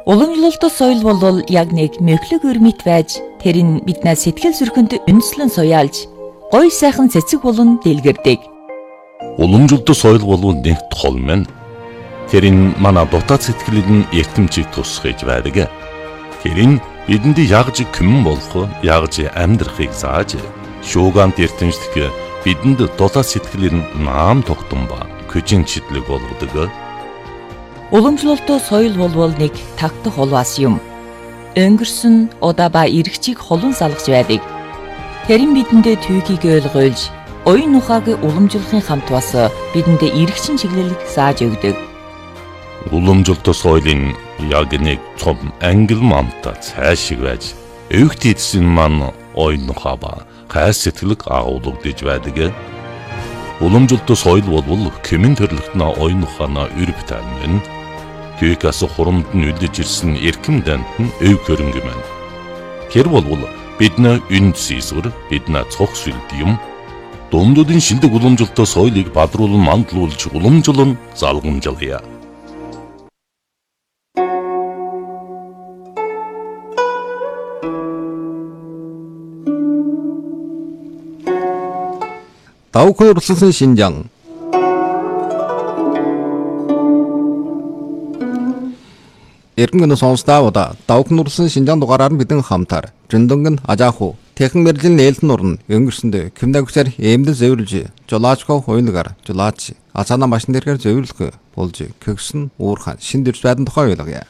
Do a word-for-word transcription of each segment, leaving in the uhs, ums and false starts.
Уламжлалт соёл бол яг нэг мөхлөг өрмөт байж тэр нь биднээ сэтгэл зүрхэнд үндэслэн суяалж гоё сайхан цэцэг болон дэлгэрдэг. Уламжлалт соёл бол нэг тол мэн. Тэр нь манай дотоод сэтгэлийг нь эртэмжийг тусгаж байдаг. Тэр нь бидэнд ягж күмэн болох, ягж амьдрахыг зааж, шуугант эртэмжлэх бидэнд дотоод сэтгэлийн наам тогтсон ба көжин читлэг болгодог. Уламжлалт соёл бол нэг тагтах холваас юм. Өнгөрсөн удаа ба эргчийг холон салгаж байдаг. Тэр нь бидэндээ түүхийг ойлгуулж, оюун ухааг уламжлахын хамт бас бидэндээ эргчин чиглэлийг зааж өгдөг. Уламжлалт соёлын яг нэг том ангил мамтаа цаашиг байж, өвгт эдсэн маань оюун ухаа ба хайр сэтгэлэг агуулгадж байдаг. Уламжлалт соёл бол кэмэн төрлөختнө оюун ухаанаа өрөв таймын Түүхээс хурамд нь үлдэж ирсэн эрхэм дант нь өв хөрөнгө маань. Тэр бол бидний үнд сийсвэр, бидний цог сүлд юм. Дундуудын шилдэг уламжлалт соёлыг бадруулан мандлуулж уламжлан залгамжлагъя. 다우콘 우르슨 신장 Эргэн сонстаавда давхын урсан шинжаан дугаараар нь бидэн хамтаар жөндөнгөн ажааху техник мэржлийн нээлтэн урн өнгөрсөндөө кимнагчаар эмдэн зөөврлж жолаачко хуйнгаар жолаач асаана машин дээргээр зөөврлөх болж көгсөн уурхан шин дэрс байдан тухай ойлгоё.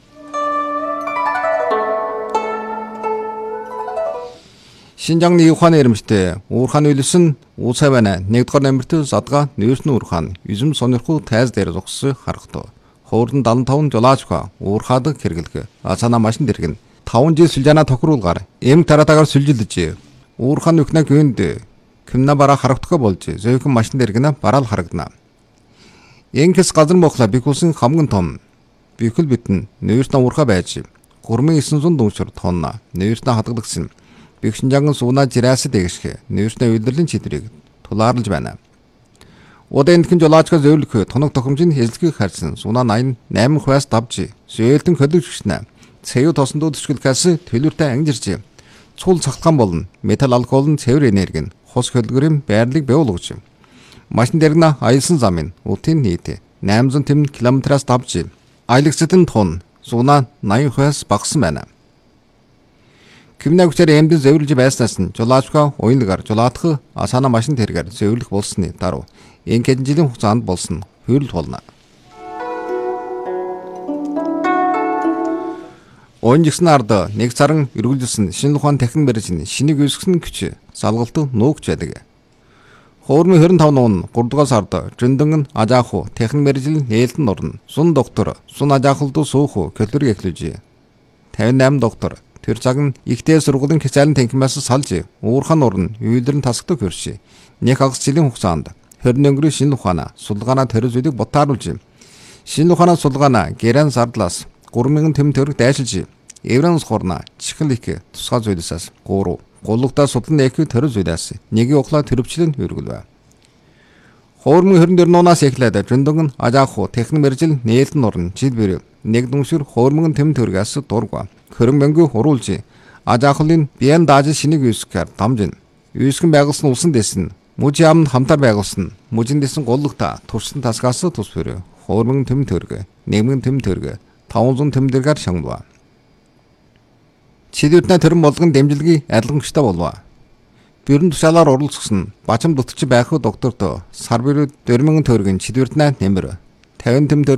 Шинжааны ухааны ирэмжтэй уурхан үйлсэн уусаа байна. нэгдүгээр номерт задгаа нөөсн уурхан юзэм сонирхуу тайз дээр зогссон харахтуу. Хоорон дадан таван жолаачка уурхаад хэрэглэх асаана машин дэргэн таван жил сүлжаана тохируулгаар эм таратагаар сүлжилдэж уурхан нүхнэ гүнд кимна бара харагдах болж зөөхөн машин дэргэнэ бараал харагдана. Энгэс газар мохла бикулсын хамгийн том бикул битэн нөөсн уурха байж гурван эссэн зуун дүншөр тонна нөөснө хадгалагдсан бигшинжанган сууна жирээс дэгшгэ нөөснө үйлдвэрлэлийн чидрийг тулаарлаж байна. Удаагийн жолаачка зөөлөх тоног тохиомжийн хэзлэгийг харсан сунаа найман хувиас давж зөөлтөн хөдөлж гиснэ. Цэвэр тосондоо төсгөлгээс төлөвтэй ангижирч цул цагтхан болно. Металл алколын цэвэр энерги нь хос хөдөлгөрийн байрлалыг бий болгож. Машин дэргэнэ аялсан замын утын нийт найман километраас давж аялагцтын тон сунаа найман хувиас багсан байна. Кимнагчаар эмдэн зөөврлж байснаас нь жолаачка уянгаар жолаатах асаана машин тэргээр зөөврлөх болсны дараа энэ хэдэн жилийн хугацаанд болсон хөрөлт болно. Оюунжигсэн ард нэг сарын эргүүлжсэн шинэ ухаан техник мэржийн шинийг үүсгэсэн күч салгалт нуугч байдаг. Хоорны хорин таван он гуравдугаар сард жөндөнгөн ажааху техник мэржлийн нээлтэн орно. Сун доктор сун ажаахлд сууху көлөрийг эхлүүлжээ. тавин найман доктор тэр цаг нь ихтэй сургуулийн хязгаарлын танхимаас салж уурхан орно үйлдвэрийн тасагтыг хөрши. Нэг хагас жилийн хугацаанд хорин өнгөрийн шинэ ухаанаа судалгаанаа төрөс үеийг ботааруулж шинэ ухаанаа судалгаанаа гэрэн зардлаас гурван мянган тэм төгрөг дайшилж евранс хорна чихэл их тусгай зүйлсээс гурав гулгтаа судлан их төрөс үеэс нэг ухлаа төрөвчлэн хөргөлвэ. Хоормын хорин дээр нуунаас эхлээд жөндөнгөн ажааху техник мэржил нээлтэн орн жил нэг дүншүр хоормын тэм төгрөгөөс дургва. Хорин мөнгө хуруулж ажаахлын биен дааж шинийг үүсгэх дамжин үүсгэн байгуулсан улсын дэсэн мужи амд хамтар байгуулсан мужин дэсэн гулгта турсан тасгаас тус бөрө хоормын тэм төгрөг нэмэн тэм төгрөг таван зуун тэм дэргээр шангва. Чидүртнэ төрөн болгон дэмжилгийн адилгамжтай болва. Бүрэн тушаалаар оролцсон бачам дутч байх докторт сар бөрө дөрвөн төгрөгийн чидүртнэ нэмэр тавин тэм